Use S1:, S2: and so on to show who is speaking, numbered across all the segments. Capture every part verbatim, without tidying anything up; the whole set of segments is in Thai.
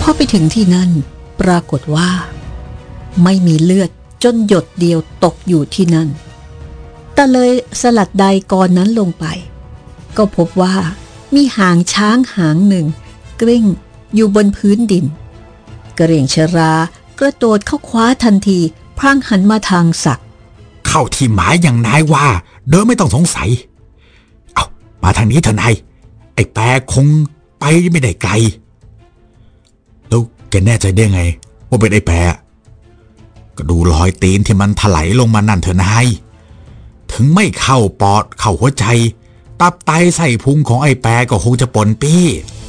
S1: พอไปถึงที่นั่นปรากฏว่าไม่มีเลือดจนหยดเดียวตกอยู่ที่นั่นแต่เลยสลัดใดกรนั้นลงไปก็พบว่ามีหางช้างหางหนึ่งกลิ้งอยู่บนพื้นดินกระเหรี่ยงชรากระโดดเข้าคว้าทันทีพลางหันมาทางศักดิ์
S2: เข้าที่หมายอย่างนายว่าโดยไม่ต้องสงสัยเอามาทางนี้เถอะนายไอ้แปรคงไปไม่ได้ไกลแล้วแกแน่ใจได้ไงว่าเป็นไอ้แปรก็ดูรอยตีนที่มันถลายลงมานั่นเถอะนายถึงไม่เข้าปอดเข้าหัวใจตับไตใส่พุงของไอ้แปรก็คงจะปนปี้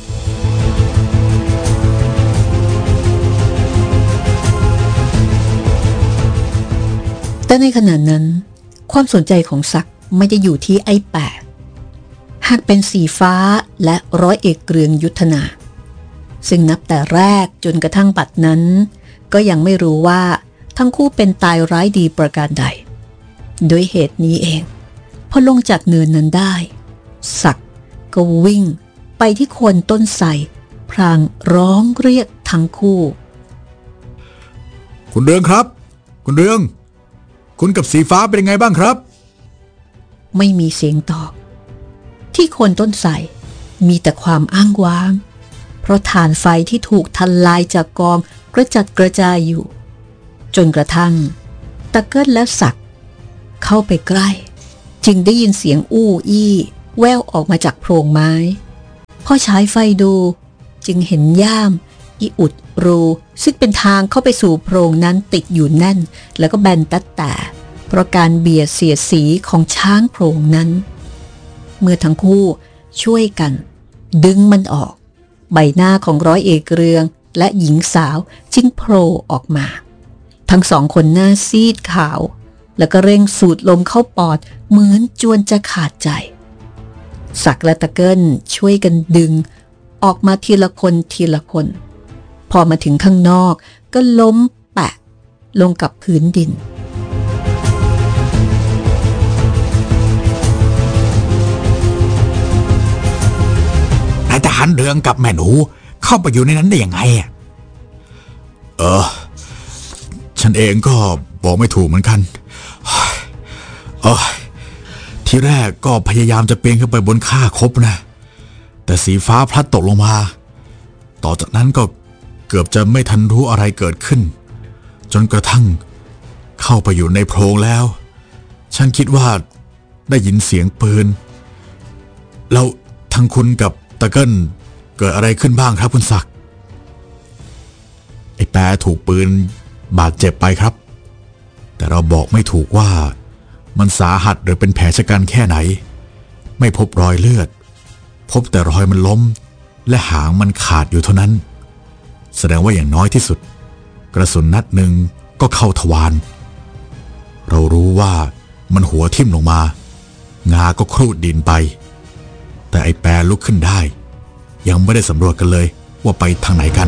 S1: แต่ในขณะนั้นความสนใจของศักดิ์ไม่ได้อยู่ที่ไอ้แปดหากเป็นสีฟ้าและร้อยเอกเกรืองยุทธนาซึ่งนับแต่แรกจนกระทั่งปัดนั้นก็ยังไม่รู้ว่าทั้งคู่เป็นตายร้ายดีประการใดด้วยเหตุนี้เองพอลงจากเนินนั้นได้ศักดิ์ก็วิ่งไปที่โคนต้นไทรพลางร้องเรียกทั้งคู่
S2: คุณเรืองครับคุณเรืองคุณกับสีฟ้าเป็นยังไงบ้างครับ
S1: ไม่มีเสียงตอบที่โคนต้นไทรมีแต่ความอ้างว้างเพราะถ่านไฟที่ถูกทลายจากกองกระจัดกระจายอยู่จนกระทั่งตะเกิ้ลและศักดิ์เข้าไปใกล้จึงได้ยินเสียงอู้อี้แว่วออกมาจากโพรงไม้พอฉายไฟดูจึงเห็นย่ามอีอุดรูซึ่งเป็นทางเข้าไปสู่โพรงนั้นติดอยู่แน่นแล้วก็แบนตัดแต่เพราะการเบียดเสียดสีของช้างโพรงนั้นเมื่อทั้งคู่ช่วยกันดึงมันออกใบหน้าของร้อยเอกเรืองและหญิงสาวจึงโผล่ออกมาทั้งสองคนหน้าซีดขาวแล้วก็เร่งสูดลมเข้าปอดเหมือนจวนจะขาดใจศักดิ์และตะเกิ้ลช่วยกันดึงออกมาทีละคนทีละคนพอมาถึงข้างนอกก็ล้มแปะลงกับพื้นดิน
S2: นายทหารเรืองกับแม่หนูเข้าไปอยู่ในนั้นได้ยังไงเออฉันเองก็บอกไม่ถูกเหมือนกันเออที่แรกก็พยายามจะปีนขึ้นไปบนข้าคบนะแต่สีฟ้าพลัดตกลงมาต่อจากนั้นก็เกือบจะไม่ทันรู้อะไรเกิดขึ้นจนกระทั่งเข้าไปอยู่ในโพรงแล้วฉันคิดว่าได้ยินเสียงปืนแล้วทั้งคุณกับตะเกิ้ลเกิดอะไรขึ้นบ้างครับคุณศักดิ์ไอ้แปรถูกปืนบาดเจ็บไปครับแต่เราบอกไม่ถูกว่ามันสาหัสหรือเป็นแผลชะกันแค่ไหนไม่พบรอยเลือดพบแต่รอยมันล้มและหางมันขาดอยู่เท่านั้นแสดงว่าอย่างน้อยที่สุดกระสุนนัดหนึ่งก็เข้าทวารเรารู้ว่ามันหัวทิ่มลงมางาก็ครูดดินไปแต่ไอ้แปรลุกขึ้นได้ยังไม่ได้สำรวจกันเลยว่าไปทางไหนกัน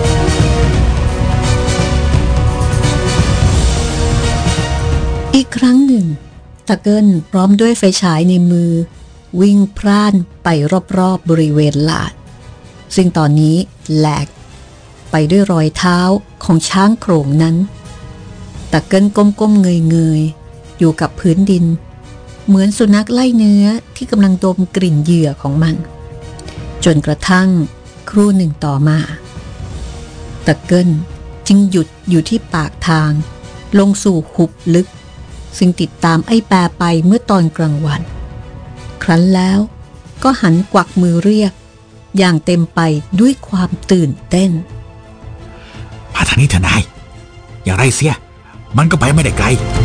S1: อีกครั้งหนึ่งตะเกิ้ลพร้อมด้วยไฟฉายในมือวิ่งพร่านไปรอบๆ บริเวณลาดซึ่งตอนนี้แหลกไปด้วยรอยเท้าของช้างโขลงนั้นตะเกิ้ลก้มๆเงยๆอยู่กับพื้นดินเหมือนสุนัขไล่เนื้อที่กำลังดมกลิ่นเหยื่อของมันจนกระทั่งครู่หนึ่งต่อมาตะเกิ้ลจึงหยุดอยู่ที่ปากทางลงสู่หุบลึกซึ่งติดตามไอ้แปรไปเมื่อตอนกลางวันครั้นแล้วก็หันกวักมือเรียกอย่างเต็มไปด้วยความตื่นเต้น
S2: มาทางนี้เถอะนายอย่างไรเสียมันก็ไปไม่ได้ไกล